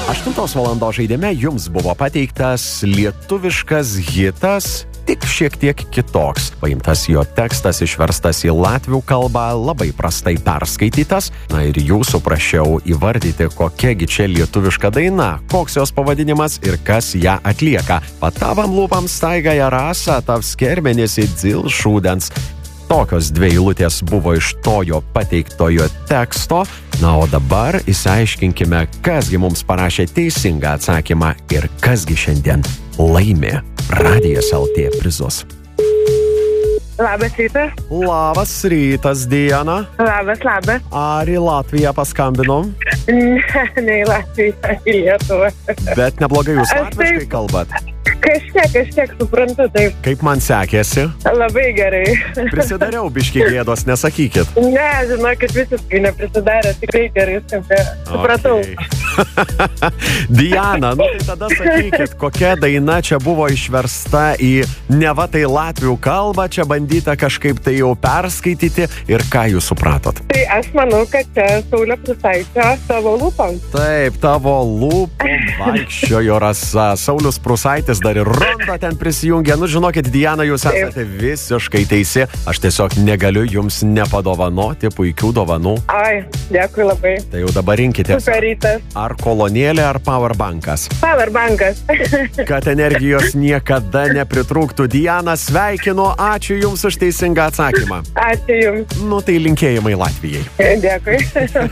8 valandos žaidime jums buvo pateiktas lietuviškas hitas, tik šiek tiek kitoks. Paimtas jo tekstas, išverstas į latvių kalbą, labai prastai perskaitytas. Na ir jūsų prašiau įvardyti, kokiagi čia lietuviška daina, koks jos pavadinimas ir kas ją atlieka. Patavam lūpam staigaja rasa, tav skermenėsi dzil šūdens. Tokios 2 eilutės buvo iš to jo pateiktojo teksto. Na, o dabar išsiaiškinkime, kasgi mums parašė teisingą atsakymą ir kasgi šiandien laimi Radijas LT prizus. Labas rytas. Labas rytas, Diana. Labas. Ar į Latviją paskambinom? Ne į Latviją, į Lietuvą. Bet neblogai jūs latviškai kalbat. Kažkiek suprantu, taip. Kaip man sekėsi? Labai gerai. Prisidariau biškį gėdos, nesakykit. Ne, žinokit, visiškai neprisidarė, tikrai gerai supratau. Okay. Diana, nu tai tada sakykit, kokia daina čia buvo išversta į neva tai latvių kalbą, čia bandyta kažkaip tai jau perskaityti ir ką jūs supratot? Tai aš manau, kad čia Saulė Prūsaičio Tavo lūpom. Taip, Tavo lūpom vaikščiojo rasa. Saulius Prūsaitis dar ir Ronda ten prisijungė. Nu, žinokit, Diana, jūs esate visiškai teisi. Aš tiesiog negaliu jums nepadovanoti puikių dovanų. Ai, dėkui labai. Tai jau dabar rinkite. Super rytas. Ar kolonėlė, ar powerbankas? Powerbankas. Kad energijos niekada nepritrūktų. Diana, sveikinu, ačiū jums už teisingą atsakymą. Ačiū jums. Nu, tai linkėjimai Latvijai. Dėkui.